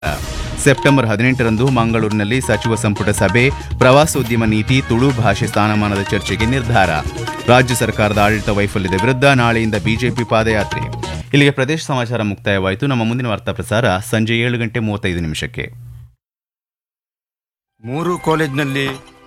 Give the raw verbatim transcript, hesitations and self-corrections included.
September ಹದಿನೆಂಟರಂದು ಮಂಗಳೂರಿನಲ್ಲಿ ಸಚಿವ ಸಂಪುಟ ಸಭೆ, ಪ್ರವಾಸೋದ್ಯಮ ನೀತಿ, ತುಳು ಭಾಷೆ ಸ್ಥಾನಮಾನದ ಚರ್ಚೆಗೆ ನಿರ್ಧಾರ. ರಾಜ್ಯ ಸರ್ಕಾರದ ಆಡಳಿತ ವೈಫಲ್ಯದ ವಿರುದ್ಧ ನಾಳೆಯಿಂದ ಬಿಜೆಪಿ ಪಾದಯಾತ್ರೆ. ಇಲ್ಲಿಗೆ ಪ್ರದೇಶ ಸಮಾಚಾರ ಮುಕ್ತಾಯವಾಯಿತು. ನಮ್ಮ ಮುಂದಿನ ವಾರ್ತಾ ಪ್ರಸಾರ ಸಂಜೆ ಏಳು ಗಂಟೆ ಮೂವತ್ತೈದು ನಿಮಿಷಕ್ಕೆ. ಮೂರು ಕಾಲೇಜ್ನಲ್ಲಿ